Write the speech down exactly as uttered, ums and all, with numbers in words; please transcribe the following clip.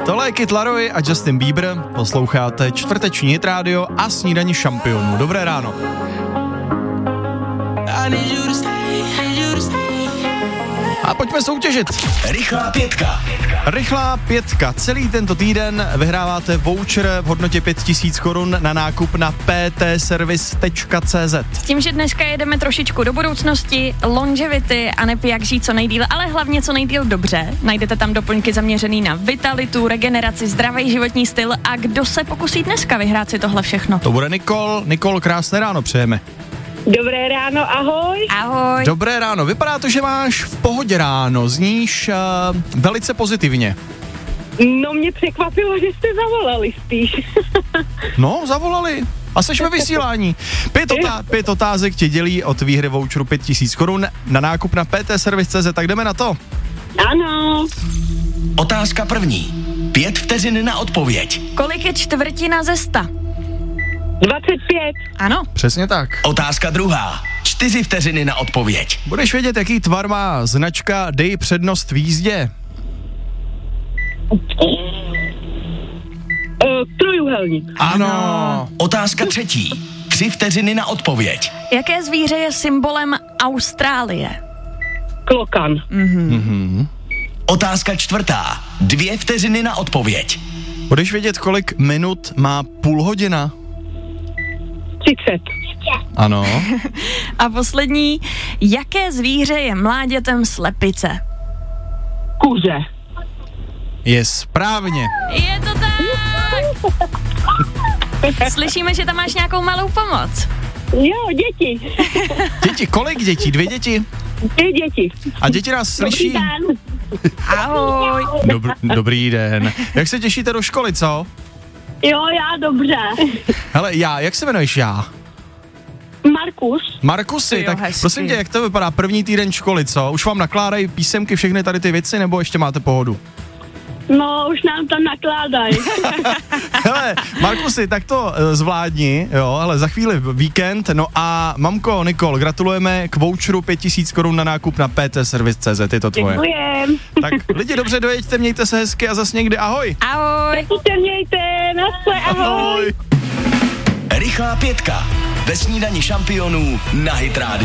Tohle je Kid Laroi a Justin Bieber. Posloucháte čtvrteční Hit Radio a snídaní šampionů. Dobré ráno. A pojďme soutěžit. Rychlá pětka. Rychlá pětka. Celý tento týden vyhráváte voucher v hodnotě pět tisíc korun na nákup na p t service tečka c z. S tím, že dneska jedeme trošičku do budoucnosti, longevity a nep jak žít co nejdýl, ale hlavně co nejdýl dobře. Najdete tam doplňky zaměřený na vitalitu, regeneraci, zdravý životní styl a kdo se pokusí dneska vyhrát si tohle všechno? To bude Nikol. Nikol, krásné ráno přejeme. Dobré ráno, ahoj. Ahoj. Dobré ráno. Vypadá to, že máš v pohodě ráno. Zníš uh, velice pozitivně. No mě překvapilo, že jste zavolali spíš. No, zavolali. A seš ve vysílání. Pět, otá- pět otázek tě dělí od výhry voucheru pět tisíc korun na nákup na p t service tečka c z. Tak jdeme na to. Ano. Otázka první. Pět vteřin na odpověď. Kolik je čtvrtina ze sta? dvacet pět. Ano. Přesně tak. Otázka druhá. Čtyři vteřiny na odpověď. Budeš vědět, jaký tvar má značka Dej přednost v jízdě? Uh, trojuhelník. Ano. Otázka třetí. Tři vteřiny na odpověď. Jaké zvíře je symbolem Austrálie? Klokan. Mhm. Otázka čtvrtá. Dvě vteřiny na odpověď. Budeš vědět, kolik minut má půl hodina? třicet. Ano. A poslední, jaké zvíře je mláďatem slepice? Kuře. Je správně. Je to tak! Slyšíme, že tam máš nějakou malou pomoc. Jo, děti. Děti, kolik dětí? Dvě děti? Dvě děti. A děti nás slyší? Dobrý den. Ahoj. Dobr, dobrý den. Jak se těšíte do školy, co? Jo, já dobře. Hele, já, jak se jmenuješ já? Markus. Markusy, Jo, tak hezky. prosím tě, jak to vypadá první týden školy, co? Už vám nakládají písemky, všechny tady ty věci, nebo ještě máte pohodu? No, už nám tam nakládají. Hele, Markusy, tak to uh, zvládni, jo, hele, za chvíli víkend, no a mamko, Nikol, gratulujeme k voucheru pět tisíc korun na nákup na p t service tečka c z, je to tvoje. Děkujem. Tak lidi, dobře dojeďte, mějte se hezky a zas někdy, ahoj. Ahoj. Taky se mějte, nasle, ahoj. Rychlá pětka. Ve snídani šampionů na Hit Radio.